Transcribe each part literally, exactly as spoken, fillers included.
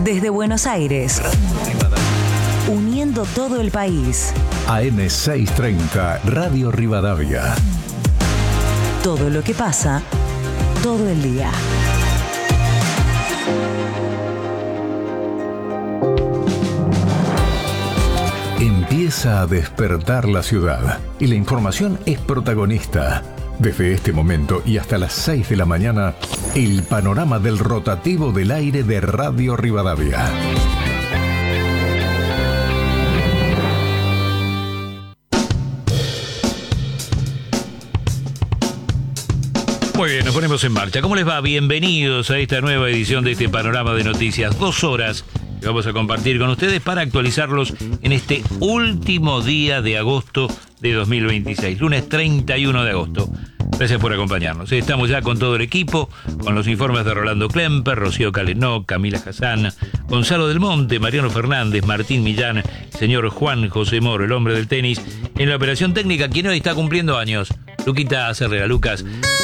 Desde Buenos Aires, uniendo todo el país. A M seiscientos treinta, Radio Rivadavia. Todo lo que pasa, todo el día. Empieza a despertar la ciudad y la información es protagonista. Desde este momento y hasta las seis de la mañana, el panorama del rotativo del aire de Radio Rivadavia. Muy bien, nos ponemos en marcha. ¿Cómo les va? Bienvenidos a esta nueva edición de este panorama de noticias. Dos horas que vamos a compartir con ustedes para actualizarlos en este último día de agosto de dos mil veintiséis, lunes treinta y uno de agosto. Gracias por acompañarnos. Estamos ya con todo el equipo, con los informes de Rolando Klemper, Rocío Calenó, Camila Hassan, Gonzalo del Monte, Mariano Fernández, Martín Millán, señor Juan José Moro, el hombre del tenis, en la operación técnica, quien hoy está cumpliendo años. Luquita Cerrera. Lucas,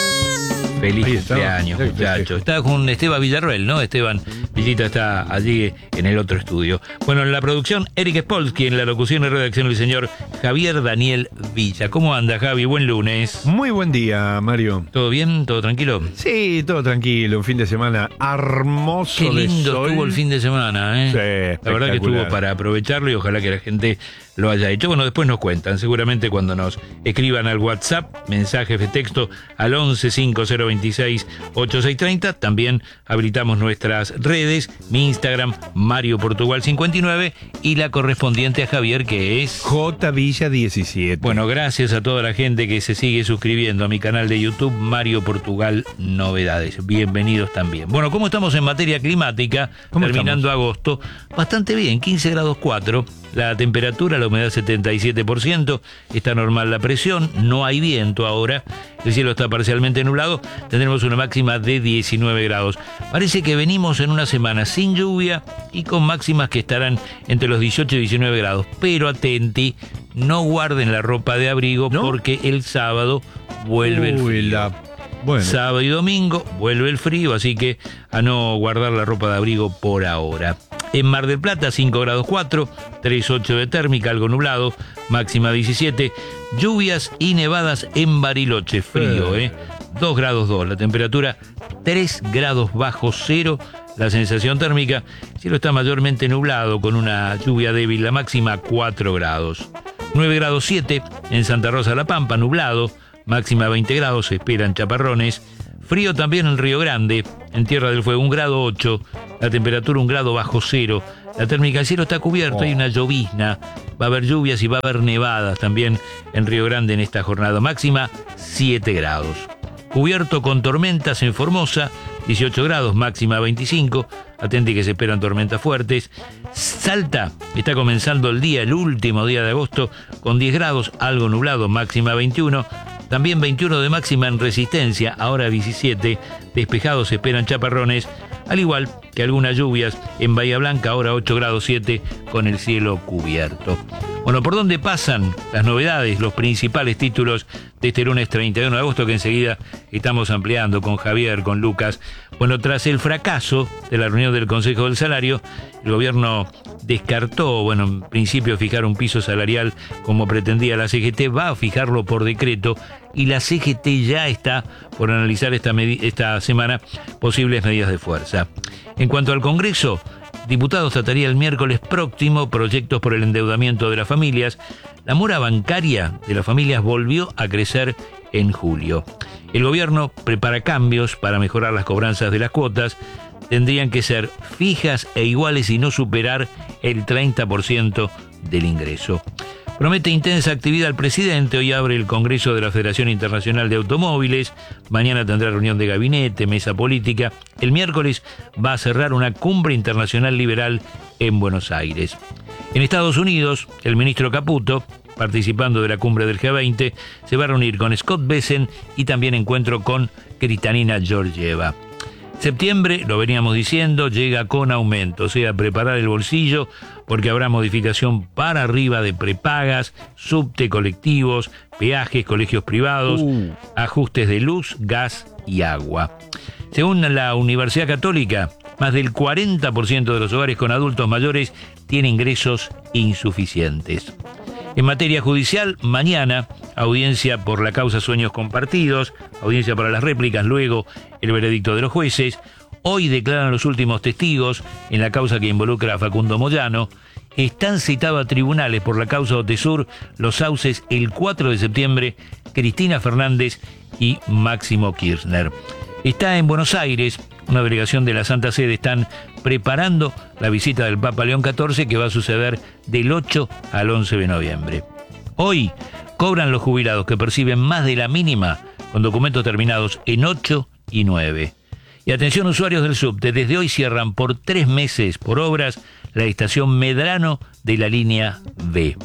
feliz cumpleaños, muchacho. Está con Esteban Villarroel, ¿no? Esteban Villita está allí en el otro estudio. Bueno, en la producción, Eric Spolsky, en la locución y redacción, el señor Javier Daniel Villa. ¿Cómo anda, Javi? Buen lunes. Muy buen día, Mario. ¿Todo bien? ¿Todo tranquilo? Sí, todo tranquilo. Un fin de semana hermoso. Qué lindo de sol. Estuvo el fin de semana, ¿eh? Sí, la verdad que estuvo para aprovecharlo y ojalá que la gente lo haya hecho. Bueno, después nos cuentan, seguramente cuando nos escriban al WhatsApp, mensajes de texto al once cinco cero veintiséis ochenta y seis treinta. También habilitamos nuestras redes, mi Instagram, Mario Portugal cincuenta y nueve, y la correspondiente a Javier, que es J Villa diecisiete. Bueno, gracias a toda la gente que se sigue suscribiendo a mi canal de YouTube, Mario Portugal Novedades. Bienvenidos también. Bueno, ¿cómo estamos en materia climática? Terminando estamos? agosto, bastante bien, quince grados cuatro. La temperatura, la humedad setenta y siete por ciento, está normal la presión, no hay viento ahora, el cielo está parcialmente nublado, tendremos una máxima de diecinueve grados. Parece que venimos en una semana sin lluvia y con máximas que estarán entre los dieciocho y diecinueve grados, pero atenti, no guarden la ropa de abrigo, ¿no? Porque el sábado vuelve el frío. La... Bueno. Sábado y domingo vuelve el frío, así que a no guardar la ropa de abrigo por ahora. En Mar del Plata, cinco grados cuatro, tres coma ocho de térmica, algo nublado, máxima diecisiete. Lluvias y nevadas en Bariloche, frío, ¿eh? dos grados dos, la temperatura tres grados bajo cero, la sensación térmica, el cielo está mayormente nublado con una lluvia débil, la máxima cuatro grados. nueve grados siete en Santa Rosa de la Pampa, nublado, máxima veinte grados, se esperan chaparrones. Frío también en Río Grande, en Tierra del Fuego, un grado ocho, la temperatura un grado bajo cero, la térmica del cielo está cubierto, oh. hay una llovizna, va a haber lluvias y va a haber nevadas también en Río Grande en esta jornada, máxima siete grados. Cubierto con tormentas en Formosa, dieciocho grados, máxima veinticinco, atente que se esperan tormentas fuertes. Salta, está comenzando el día, el último día de agosto, con diez grados, algo nublado, máxima veintiuno. También veintiuno de máxima en Resistencia, ahora diecisiete, despejados se esperan chaparrones, al igual que algunas lluvias en Bahía Blanca, ahora ocho grados siete, con el cielo cubierto. Bueno, ¿por dónde pasan las novedades, los principales títulos de este lunes treinta y uno de agosto, que enseguida estamos ampliando con Javier, con Lucas? Bueno, tras el fracaso de la reunión del Consejo del Salario, el gobierno descartó, bueno, en principio fijar un piso salarial como pretendía la C G T, va a fijarlo por decreto y la C G T ya está por analizar esta, med- esta semana posibles medidas de fuerza. En cuanto al Congreso, diputados trataría el miércoles próximo proyectos por el endeudamiento de las familias. La mora bancaria de las familias volvió a crecer en julio. El gobierno prepara cambios para mejorar las cobranzas de las cuotas. Tendrían que ser fijas e iguales y no superar el treinta por ciento del ingreso. Promete intensa actividad el presidente. Hoy abre el Congreso de la Federación Internacional de Automóviles. Mañana tendrá reunión de gabinete, mesa política. El miércoles va a cerrar una cumbre internacional liberal en Buenos Aires. En Estados Unidos, el ministro Caputo, participando de la cumbre del G veinte, se va a reunir con Scott Bessent y también encuentro con Kristalina Georgieva. Septiembre, lo veníamos diciendo, llega con aumento, o sea, preparar el bolsillo porque habrá modificación para arriba de prepagas, subte, colectivos, peajes, colegios privados, uh. ajustes de luz, gas y agua. Según la Universidad Católica, Más del cuarenta por ciento de los hogares con adultos mayores tiene ingresos insuficientes. En materia judicial, mañana, audiencia por la causa Sueños Compartidos, audiencia para las réplicas, luego el veredicto de los jueces. Hoy declaran los últimos testigos en la causa que involucra a Facundo Moyano. Están citados a tribunales por la causa Otesur, Los Sauces, el cuatro de septiembre, Cristina Fernández y Máximo Kirchner. Está en Buenos Aires, una delegación de la Santa Sede están preparando la visita del Papa León catorce, que va a suceder del ocho al once de noviembre. Hoy cobran los jubilados que perciben más de la mínima con documentos terminados en ocho y nueve. Y atención, usuarios del subte, desde hoy cierran por tres meses por obras la estación Medrano de la línea B.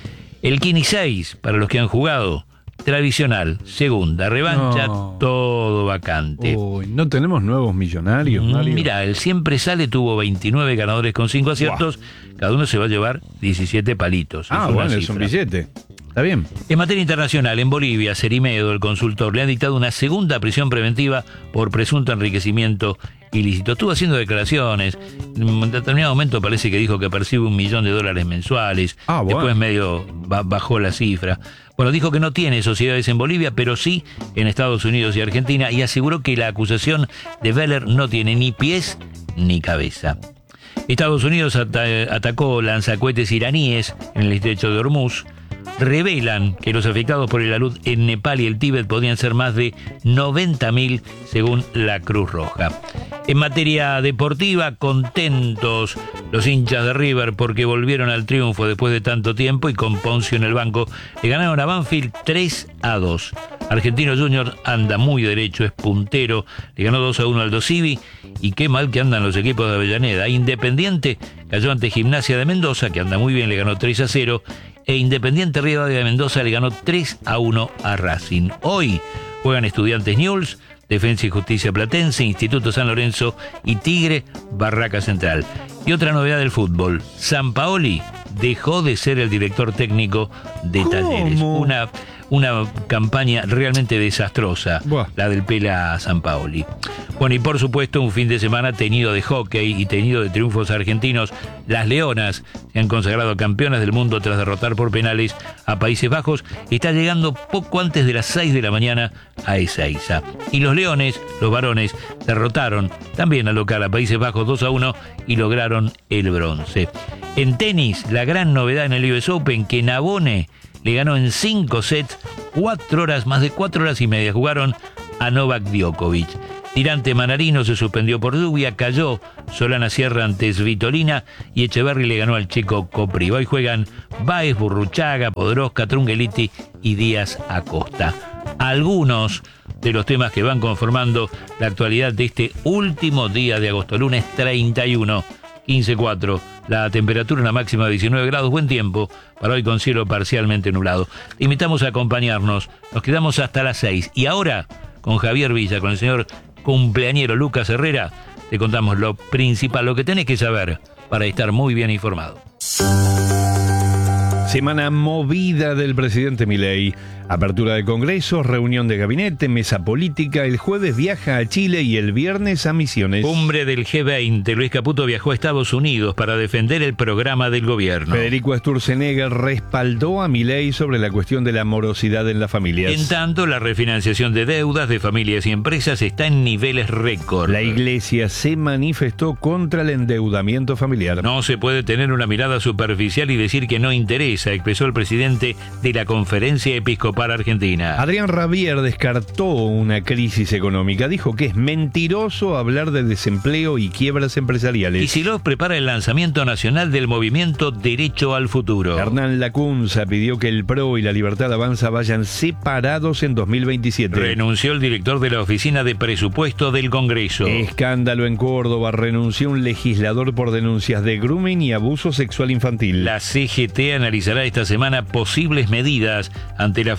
El Kini seis, para los que han jugado, tradicional, segunda, revancha, No. todo vacante. Uy, ¿no tenemos nuevos millonarios, Mario? Mira, el Siempre Sale tuvo veintinueve ganadores con cinco aciertos, cada uno se va a llevar diecisiete palitos. Ah, es una bueno, es cifra. un billete. Está bien. En materia internacional, en Bolivia, Cerimedo, el consultor, le han dictado una segunda prisión preventiva por presunto enriquecimiento ilícito. Estuvo haciendo declaraciones, en determinado momento parece que dijo que percibe un millón de dólares mensuales, Ah, bueno. después medio ba- bajó la cifra. Bueno, dijo que no tiene sociedades en Bolivia, pero sí en Estados Unidos y Argentina, y aseguró que la acusación de Veller no tiene ni pies ni cabeza. Estados Unidos ata- atacó lanzacohetes iraníes en el estrecho de Hormuz. Revelan que los afectados por el alud en Nepal y el Tíbet podrían ser más de noventa mil según la Cruz Roja. En materia deportiva, contentos los hinchas de River porque volvieron al triunfo después de tanto tiempo y con Poncio en el banco le ganaron a Banfield tres a dos. Argentino Junior anda muy derecho, es puntero, le ganó dos a uno al Dosivi, y qué mal que andan los equipos de Avellaneda. Independiente cayó ante Gimnasia de Mendoza, que anda muy bien, le ganó tres a cero, e Independiente Rivadavia de Mendoza le ganó tres a uno a Racing. Hoy juegan Estudiantes Newell's, Defensa y Justicia Platense, Instituto San Lorenzo y Tigre Barraca Central. Y otra novedad del fútbol, Sampaoli dejó de ser el director técnico de ¿Cómo? Talleres. Una, una campaña realmente desastrosa, Buah. la del Pela Sampaoli. Bueno, y por supuesto un fin de semana tenido de hockey y tenido de triunfos argentinos. Las Leonas se han consagrado campeonas del mundo tras derrotar por penales a Países Bajos. Está llegando poco antes de las seis de la mañana a Ezeiza. Y los Leones, los varones, derrotaron también al local a Países Bajos dos a uno y lograron el bronce. En tenis, la gran novedad en el U S Open, que Nabone le ganó en cinco sets, cuatro horas, más de cuatro horas y media. Jugaron a Novak Djokovic. Tirante Manarino se suspendió por lluvia, cayó Solana Sierra ante Svitolina y Echeverry le ganó al checo Copri. Hoy juegan Baez, Burruchaga, Podoroska, Trungeliti y Díaz Acosta. Algunos de los temas que van conformando la actualidad de este último día de agosto, lunes treinta y uno, quince cuatro. La temperatura, una máxima de diecinueve grados, buen tiempo para hoy con cielo parcialmente nublado. Te invitamos a acompañarnos, nos quedamos hasta las seis. Y ahora, con Javier Villa, con el señor cumpleañero Lucas Herrera, te contamos lo principal, lo que tenés que saber para estar muy bien informado. Semana movida del presidente Milei. Apertura de Congreso, reunión de gabinete, mesa política. El jueves viaja a Chile y el viernes a Misiones. Cumbre del G veinte. Luis Caputo viajó a Estados Unidos para defender el programa del gobierno. Federico Sturzenegger respaldó a Milei sobre la cuestión de la morosidad en las familias. En tanto, la refinanciación de deudas de familias y empresas está en niveles récord. La Iglesia se manifestó contra el endeudamiento familiar. No se puede tener una mirada superficial y decir que no interesa, expresó el presidente de la Conferencia Episcopal Argentina. Adrián Rabier descartó una crisis económica. Dijo que es mentiroso hablar de desempleo y quiebras empresariales. Kicillof prepara el lanzamiento nacional del movimiento Derecho al Futuro. Hernán Lacunza pidió que el P R O y la Libertad Avanza vayan separados en dos mil veintisiete. Renunció el director de la Oficina de Presupuesto del Congreso. Escándalo en Córdoba. Renunció un legislador por denuncias de grooming y abuso sexual infantil. La C G T analizará esta semana posibles medidas ante la fallida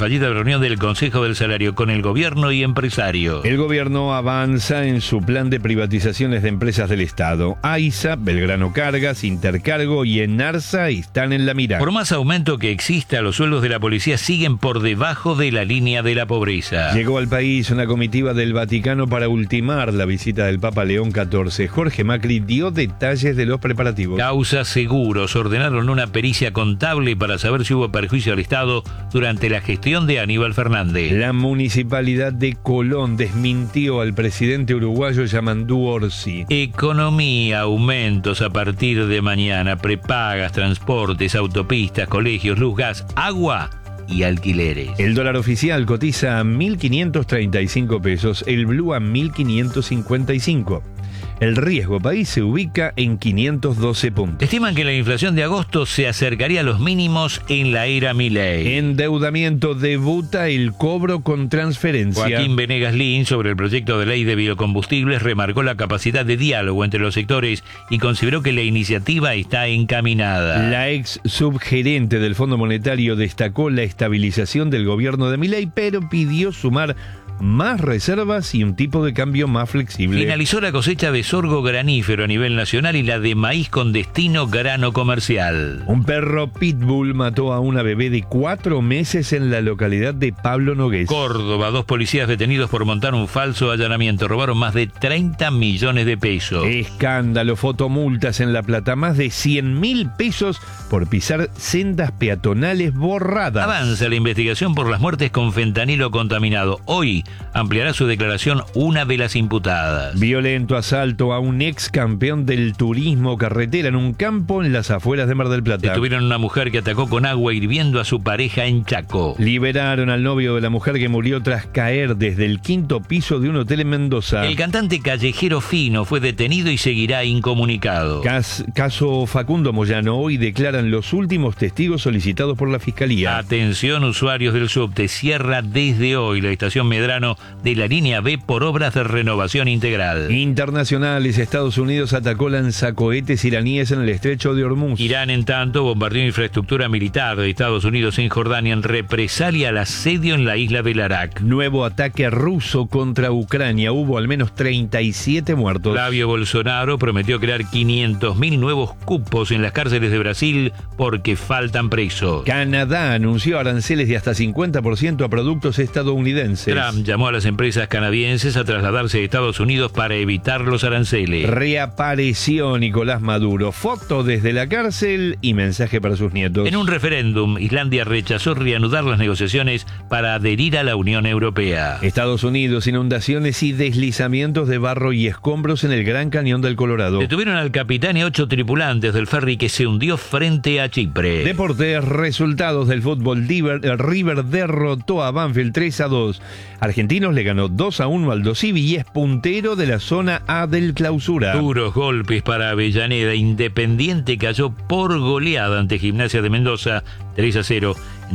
fallida reunión del Consejo del Salario con el gobierno y empresarios. El gobierno avanza en su plan de privatizaciones de empresas del Estado. AISA, Belgrano Cargas, Intercargo y Enarsa están en la mira. Por más aumento que exista, los sueldos de la policía siguen por debajo de la línea de la pobreza. Llegó al país una comitiva del Vaticano para ultimar la visita del Papa León catorce. Jorge Macri dio detalles de los preparativos. Causa Seguros ordenaron una pericia contable para saber si hubo perjuicio al Estado durante la gestión de Aníbal Fernández. La municipalidad de Colón desmintió al presidente uruguayo Yamandú Orsi. Economía, aumentos a partir de mañana, prepagas, transportes, autopistas, colegios, luz, gas, agua y alquileres. El dólar oficial cotiza a mil quinientos treinta y cinco pesos, el blue a mil quinientos cincuenta y cinco. El riesgo país se ubica en quinientos doce puntos. Estiman que la inflación de agosto se acercaría a los mínimos en la era Milei. Endeudamiento, debuta el cobro con transferencia. Joaquín Venegas Lin, sobre el proyecto de ley de biocombustibles, remarcó la capacidad de diálogo entre los sectores y consideró que la iniciativa está encaminada. La ex subgerente del Fondo Monetario destacó la estabilización del gobierno de Milei, pero pidió sumar más reservas y un tipo de cambio más flexible. Finalizó la cosecha de sorgo granífero a nivel nacional y la de maíz con destino grano comercial. Un perro pitbull mató a una bebé de cuatro meses en la localidad de Pablo Nogués. Córdoba, dos policías detenidos por montar un falso allanamiento. Robaron más de treinta millones de pesos. Escándalo, fotomultas en La Plata. Más de cien mil pesos por pisar sendas peatonales borradas. Avanza la investigación por las muertes con fentanilo contaminado. Hoy ampliará su declaración una de las imputadas. Violento asalto a un ex campeón del turismo carretera en un campo en las afueras de Mar del Plata. Detuvieron a una mujer que atacó con agua hirviendo a su pareja en Chaco. Liberaron al novio de la mujer que murió tras caer desde el quinto piso de un hotel en Mendoza. El cantante Callejero Fino fue detenido y seguirá incomunicado. Cas- caso Facundo Moyano. Hoy declaran los últimos testigos solicitados por la Fiscalía. Atención, usuarios del subte. Cierra desde hoy la estación Medrano de la línea B por obras de renovación integral. Internacionales, Estados Unidos atacó lanzacohetes iraníes en el estrecho de Hormuz. Irán, en tanto, bombardeó infraestructura militar de Estados Unidos en Jordania en represalia al asedio en la isla del Arak. Nuevo ataque ruso contra Ucrania. Hubo al menos treinta y siete muertos. Flavio Bolsonaro prometió crear quinientos mil nuevos cupos en las cárceles de Brasil porque faltan presos. Canadá anunció aranceles de hasta cincuenta por ciento a productos estadounidenses. Trump llamó a las empresas canadienses a trasladarse a Estados Unidos para evitar los aranceles. Reapareció Nicolás Maduro. Foto desde la cárcel y mensaje para sus nietos. En un referéndum, Islandia rechazó reanudar las negociaciones para adherir a la Unión Europea. Estados Unidos, inundaciones y deslizamientos de barro y escombros en el Gran Cañón del Colorado. Detuvieron al capitán y ocho tripulantes del ferry que se hundió frente a Chipre. Deportes, resultados del fútbol. River, River derrotó a Banfield tres a dos. Argentinos le ganó dos a uno al Dosivi y es puntero de la zona A del Clausura. Duros golpes para Avellaneda. Independiente cayó por goleada ante Gimnasia de Mendoza tres a cero.